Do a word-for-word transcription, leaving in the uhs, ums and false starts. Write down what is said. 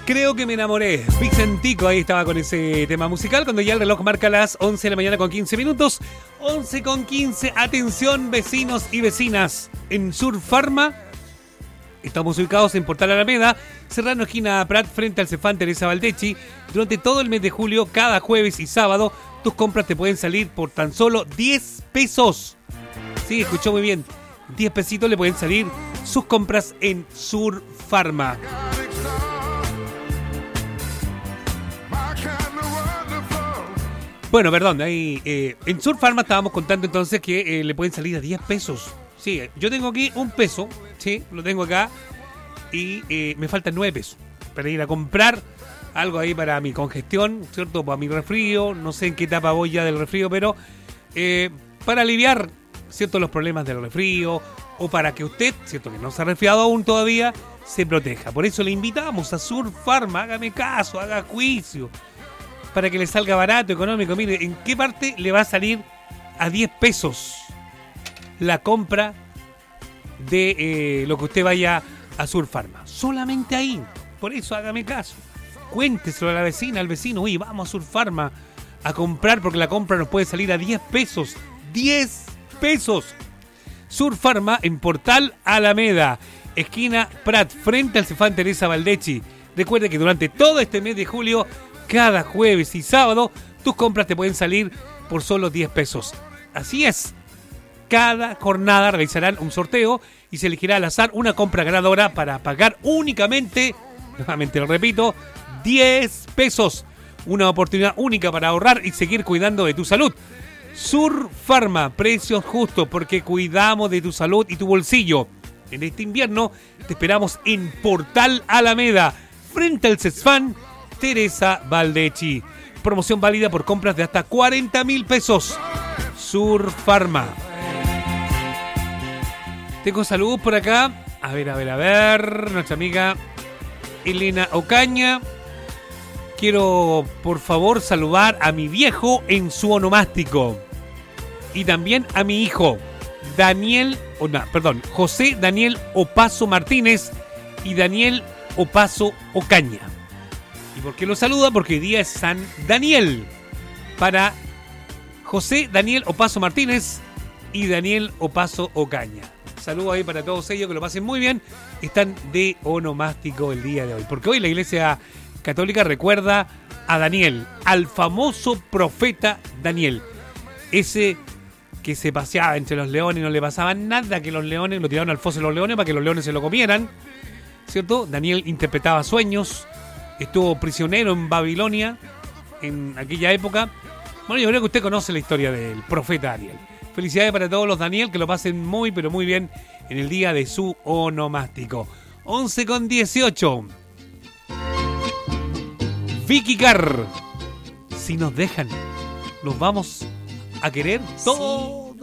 Creo que me enamoré. Vicentico ahí estaba con ese tema musical cuando ya el reloj marca las once de la mañana con quince minutos. once con quince. Atención, vecinos y vecinas. En Sur Pharma estamos ubicados en Portal Alameda, Serrano esquina Prat, frente al Cefán Teresa Valdechi. Durante todo el mes de julio, cada jueves y sábado, tus compras te pueden salir por tan solo diez pesos. Sí, escuchó muy bien. diez pesitos le pueden salir sus compras en Sur Pharma. Bueno, perdón, ahí, eh, en Sur Pharma estábamos contando entonces que eh, le pueden salir a diez pesos. Sí, yo tengo aquí un peso, sí, lo tengo acá, y eh, me faltan nueve pesos para ir a comprar algo ahí para mi congestión, ¿cierto? Para mi resfrío, no sé en qué etapa voy ya del resfrío, pero eh, para aliviar, ¿cierto?, los problemas del resfrío, o para que usted, ¿cierto?, que no se ha resfriado aún todavía, se proteja. Por eso le invitamos a Sur Pharma, hágame caso, haga juicio, para que le salga barato, económico. Mire, ¿en qué parte le va a salir a diez pesos la compra de eh, lo que usted vaya a Sur Pharma? Solamente ahí. Por eso hágame caso. Cuénteselo a la vecina, al vecino. Oye, vamos a Sur Pharma a comprar porque la compra nos puede salir a diez pesos. diez pesos. Sur Pharma en Portal Alameda, esquina Prat, frente al Cefán Teresa Valdechi. Recuerde que durante todo este mes de julio, cada jueves y sábado, tus compras te pueden salir por solo diez pesos. Así es. Cada jornada realizarán un sorteo y se elegirá al azar una compra ganadora para pagar únicamente, nuevamente lo repito, diez pesos. Una oportunidad única para ahorrar y seguir cuidando de tu salud. Sur Pharma, precios justos porque cuidamos de tu salud y tu bolsillo. En este invierno te esperamos en Portal Alameda, frente al Cefán Teresa Valdechi. Promoción válida por compras de hasta cuarenta mil pesos. Sur Pharma. Tengo salud por acá. A ver, a ver, a ver. Nuestra amiga Elena Ocaña. Quiero, por favor, saludar a mi viejo en su onomástico. Y también a mi hijo, Daniel, oh, no, perdón, José Daniel Opaso Martínez y Daniel Opaso Ocaña. ¿Y por qué lo saluda? Porque hoy día es San Daniel. Para José Daniel Opaso Martínez y Daniel Opaso Ocaña. Saludo ahí para todos ellos, que lo pasen muy bien. Están de onomástico el día de hoy. Porque hoy la Iglesia Católica recuerda a Daniel, al famoso profeta Daniel. Ese que se paseaba entre los leones y no le pasaba nada, que los leones lo tiraron al foso de los leones para que los leones se lo comieran, ¿cierto? Daniel interpretaba sueños, estuvo prisionero en Babilonia en aquella época. Bueno, yo creo que usted conoce la historia del profeta Daniel. Felicidades para todos los Daniel, que lo pasen muy, pero muy bien en el día de su onomástico. once con dieciocho. Vicky Carr. Si nos dejan, los vamos a querer todos.